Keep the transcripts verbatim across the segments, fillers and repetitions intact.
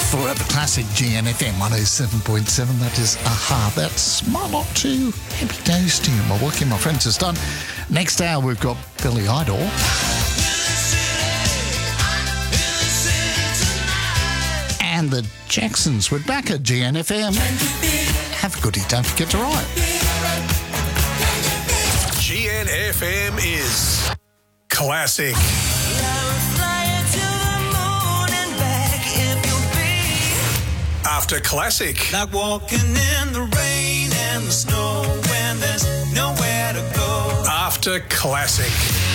Forever Classic G N F M one oh seven point seven. That is Aha. That's Smile Not Too. Happy days to you. My work and my friends is done. Next hour, we've got Billy Idol. And the Jacksons. We're back at G N F M. Have a goodie. Don't forget to write. G N F M is classic. After classic. Like walking in the rain and the snow when there's nowhere to go. After classic.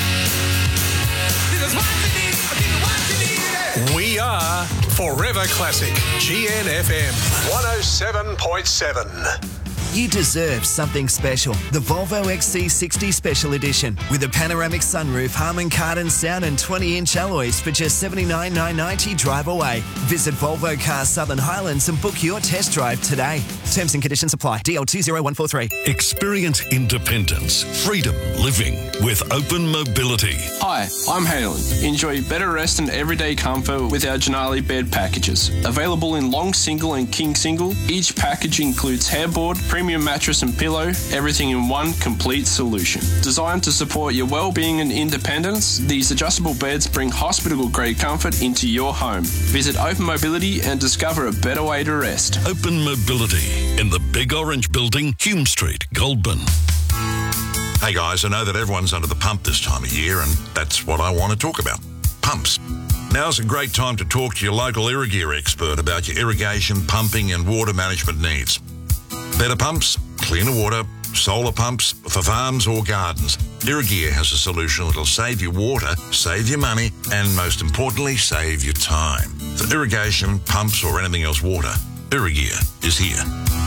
We are Forever Classic. G N F M one oh seven point seven. You deserve something special. The Volvo X C sixty Special Edition with a panoramic sunroof, Harman Kardon sound and twenty inch alloys for just seventy-nine thousand nine hundred ninety drive away. Visit Volvo Cars Southern Highlands and book your test drive today. Terms and conditions apply. D L two zero one four three. Experience independence, freedom living with Open Mobility. Hi, I'm Halen. Enjoy better rest and everyday comfort with our Janali bed packages. Available in long single and king single, each package includes headboard, premium mattress and pillow, everything in one complete solution. Designed to support your well-being and independence, these adjustable beds bring hospital-grade comfort into your home. Visit Open Mobility and discover a better way to rest. Open Mobility in the Big Orange Building, Hume Street, Goulburn. Hey guys, I know that everyone's under the pump this time of year, and that's what I want to talk about. Pumps. Now's a great time to talk to your local Irrigear expert about your irrigation, pumping and water management needs. Better pumps, cleaner water, solar pumps for farms or gardens. Irrigear has a solution that'll save you water, save you money, and most importantly, save you time. For irrigation, pumps or anything else water, Irrigear is here.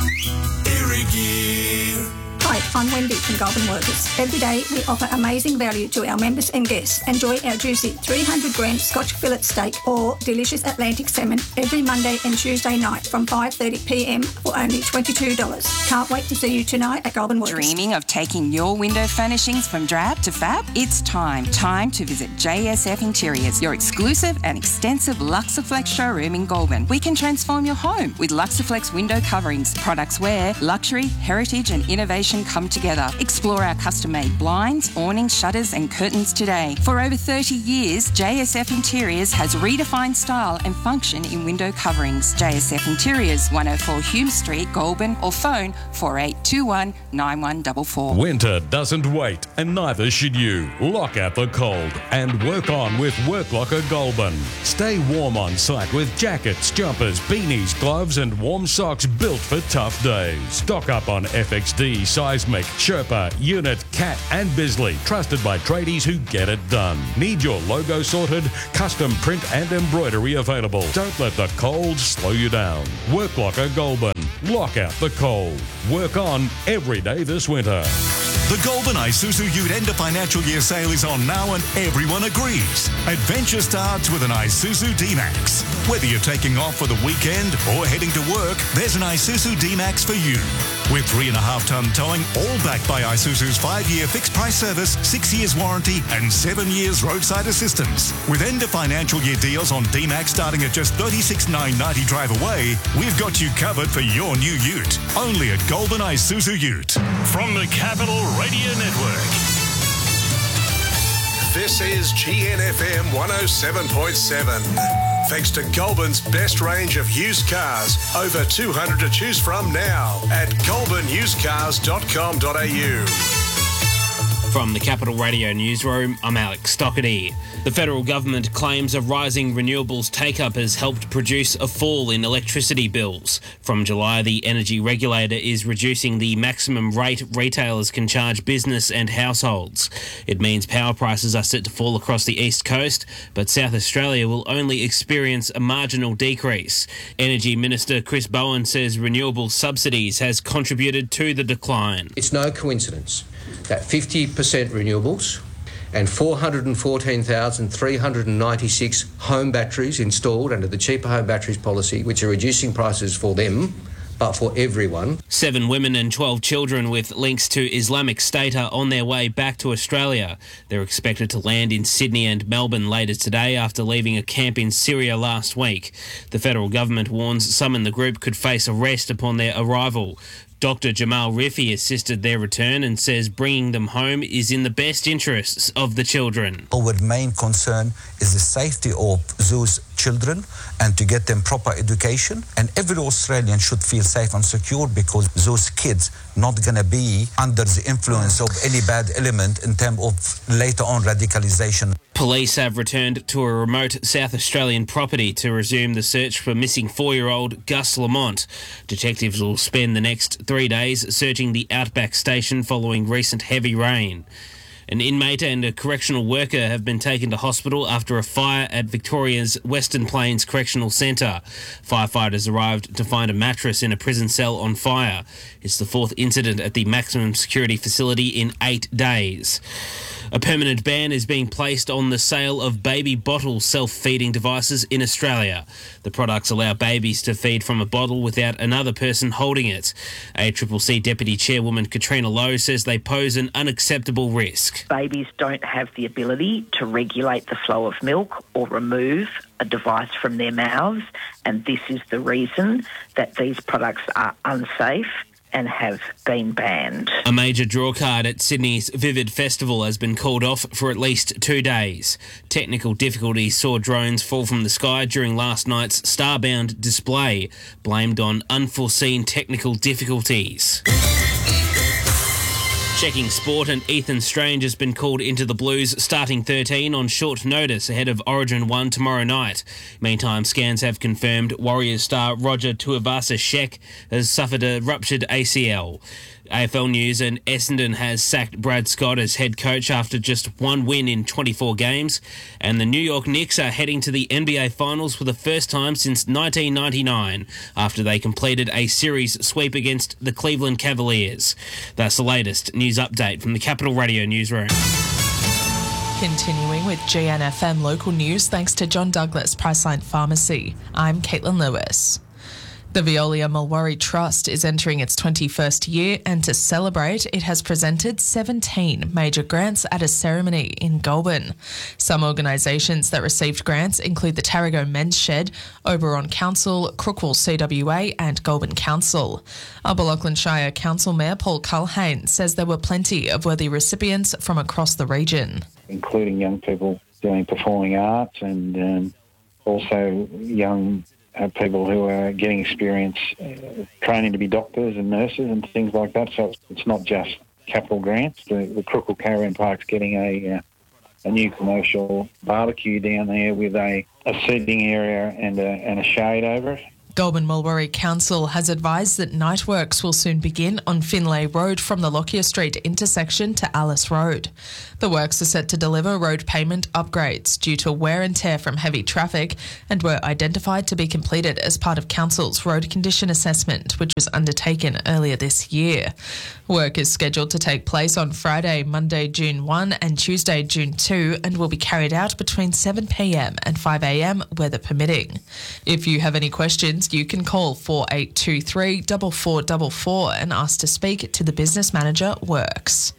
Irrigear. Hi, I'm Wendy from Goulburn Workers. Every day we offer amazing value to our members and guests. Enjoy our juicy three hundred gram Scotch fillet steak or delicious Atlantic salmon every Monday and Tuesday night from five thirty p m for only twenty-two dollars. Can't wait to see you tonight at Goulburn Workers. Dreaming of taking your window furnishings from drab to fab? It's time. Time to visit J S F Interiors, your exclusive and extensive Luxaflex showroom in Goulburn. We can transform your home with Luxaflex window coverings, products where luxury, heritage and innovation come together. Explore our custom-made blinds, awnings, shutters and curtains today. For over thirty years, J S F Interiors has redefined style and function in window coverings. J S F Interiors, one oh four Hume Street, Goulburn, or phone four eight two one, nine one four four. Winter doesn't wait, and neither should you. Lock out the cold and work on with Work Locker Goulburn. Stay warm on site with jackets, jumpers, beanies, gloves and warm socks built for tough days. Stock up on F X D, Seismic, Sherpa, Unit, Cat and Bisley, trusted by tradies who get it done. Need your logo sorted? Custom print and embroidery available. Don't let the cold slow you down. Work Locker Goulburn. Lock out the cold. Work on every day this winter. The Goulburn Isuzu Ute end of financial year sale is on now and everyone agrees. Adventure starts with an Isuzu D-Max. Whether you're taking off for the weekend or heading to work, there's an Isuzu D-Max for you. With three and a half tonne towing, all backed by Isuzu's five-year fixed price service, six years warranty and seven years roadside assistance. With end of financial year deals on D-Max starting at just thirty-six thousand nine hundred ninety drive away, we've got you covered for your new Ute. Only at Goulburn Isuzu Ute. From the Capital Radio Network. This is G N F M one oh seven point seven. Thanks to Goulburn's best range of used cars. Over two hundred to choose from now at goulburn used cars dot com dot a u. From the Capital Radio Newsroom, I'm Alex Stockerty. The federal government claims a rising renewables take-up has helped produce a fall in electricity bills. From July, the energy regulator is reducing the maximum rate retailers can charge business and households. It means power prices are set to fall across the east coast, but South Australia will only experience a marginal decrease. Energy Minister Chris Bowen says renewable subsidies has contributed to the decline. It's no coincidence that fifty percent renewables and four hundred fourteen thousand three hundred ninety-six home batteries installed under the Cheaper Home Batteries policy, which are reducing prices for them but for everyone. Seven women and twelve children with links to Islamic State are on their way back to Australia. They're expected to land in Sydney and Melbourne later today after leaving a camp in Syria last week. The federal government warns some in the group could face arrest upon their arrival. Doctor Jamal Rifi assisted their return and says bringing them home is in the best interests of the children. Our main concern is the safety of those children and to get them proper education. And every Australian should feel safe and secure because those kids not going to be under the influence of any bad element in terms of later on radicalisation. Police have returned to a remote South Australian property to resume the search for missing four-year-old Gus Lamont. Detectives will spend the next three days searching the Outback station following recent heavy rain. An inmate and a correctional worker have been taken to hospital after a fire at Victoria's Western Plains Correctional Centre. Firefighters arrived to find a mattress in a prison cell on fire. It's the fourth incident at the maximum security facility in eight days. A permanent ban is being placed on the sale of baby bottle self-feeding devices in Australia. The products allow babies to feed from a bottle without another person holding it. A C C C Deputy Chairwoman Katrina Lowe says they pose an unacceptable risk. Babies don't have the ability to regulate the flow of milk or remove a device from their mouths, and this is the reason that these products are unsafe and have been banned. A major drawcard at Sydney's Vivid Festival has been called off for at least two days. Technical difficulties saw drones fall from the sky during last night's Starbound display, blamed on unforeseen technical difficulties. Checking sport, and Ethan Strange has been called into the Blues starting thirteen on short notice ahead of Origin one tomorrow night. Meantime, scans have confirmed Warriors star Roger Tuivasa-Sheck has suffered a ruptured A C L. A F L News, and Essendon has sacked Brad Scott as head coach after just one win in twenty-four games. And the New York Knicks are heading to the N B A Finals for the first time since nineteen ninety-nine after they completed a series sweep against the Cleveland Cavaliers. That's the latest news update from the Capital Radio Newsroom. Continuing with G N F M local news thanks to John Douglas Priceline Pharmacy. I'm Caitlin Lewis. The Veolia Mulwaree Trust is entering its twenty-first year, and to celebrate, it has presented seventeen major grants at a ceremony in Goulburn. Some organisations that received grants include the Tarago Men's Shed, Oberon Council, Crookwell C W A and Goulburn Council. Upper Lachlan Shire Council Mayor Paul Culhane says there were plenty of worthy recipients from across the region, including young people doing performing arts and um, also young Uh, people who are getting experience uh, training to be doctors and nurses and things like that. So it's, it's not just capital grants. The, the Crookwell Caravan Park's getting a uh, a new commercial barbecue down there with a, a seating area and a, and a shade over it. Goulburn Mulwaree Council has advised that night works will soon begin on Finlay Road from the Lockyer Street intersection to Alice Road. The works are set to deliver road pavement upgrades due to wear and tear from heavy traffic and were identified to be completed as part of Council's road condition assessment, which was undertaken earlier this year. Work is scheduled to take place on Friday, Monday, June first and Tuesday, June second, and will be carried out between seven p m and five a m, weather permitting. If you have any questions, you can call four eight two three, four four four four and ask to speak to the business manager Works.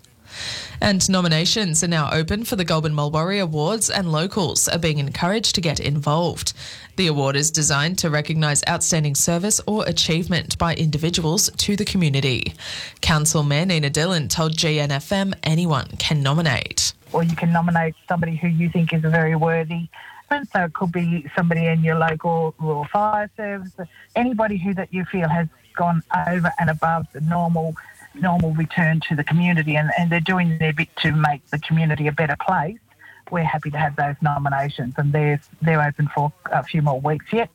And nominations are now open for the Goulburn Mulwaree Awards, and locals are being encouraged to get involved. The award is designed to recognise outstanding service or achievement by individuals to the community. Council Mayor Nina Dillon told G N F M anyone can nominate. Or you can nominate somebody who you think is very worthy. And so it could be somebody in your local rural fire service, anybody who that you feel has gone over and above the normal normal return to the community, and, and they're doing their bit to make the community a better place. We're happy to have those nominations, and they're, they're open for a few more weeks yet.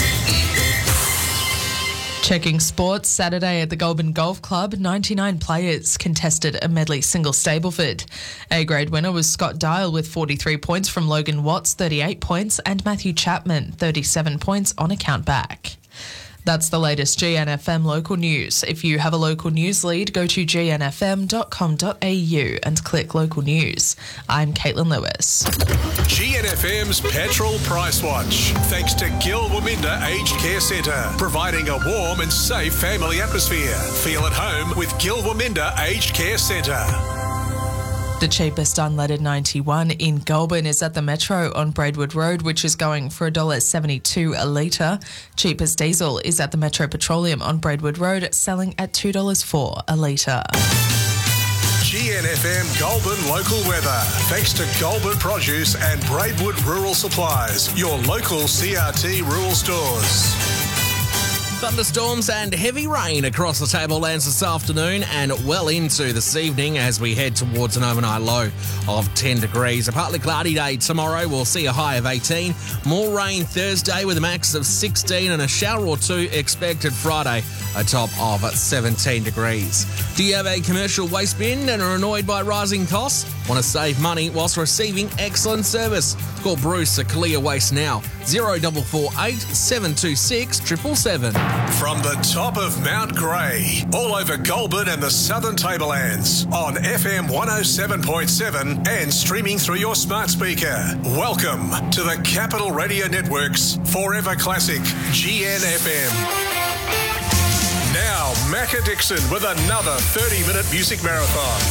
Checking sports, Saturday at the Goulburn Golf Club, ninety-nine players contested a medley single Stableford. A-grade winner was Scott Dial with forty-three points from Logan Watts, thirty-eight points, and Matthew Chapman, thirty-seven points on a countback. That's the latest G N F M local news. If you have a local news lead, go to g n f m dot com dot a u and click local news. I'm Caitlin Lewis. G N F M's Petrol Price Watch. Thanks to Gil Waminda Aged Care Centre, providing a warm and safe family atmosphere. Feel at home with Gil Waminda Aged Care Centre. The cheapest unleaded ninety-one in Goulburn is at the Metro on Braidwood Road, which is going for one dollar seventy-two a litre. Cheapest diesel is at the Metro Petroleum on Braidwood Road, selling at two dollars four a litre. G N F M Goulburn local weather. Thanks to Goulburn Produce and Braidwood Rural Supplies, your local C R T rural stores. Thunderstorms and heavy rain across the tablelands this afternoon and well into this evening as we head towards an overnight low of ten degrees. A partly cloudy day tomorrow. We'll see a high of eighteen. More rain Thursday with a max of sixteen and a shower or two expected Friday, a top of seventeen degrees. Do you have a commercial waste bin and are annoyed by rising costs? Want to save money whilst receiving excellent service? Call Bruce at Kalia Waste now. zero four four eight, seven two six, seven seven seven. From the top of Mount Grey, all over Goulburn and the Southern Tablelands, on F M one oh seven point seven and streaming through your smart speaker. Welcome to the Capital Radio Network's Forever Classic G N F M. Now, Macca Dixon with another thirty-minute music marathon.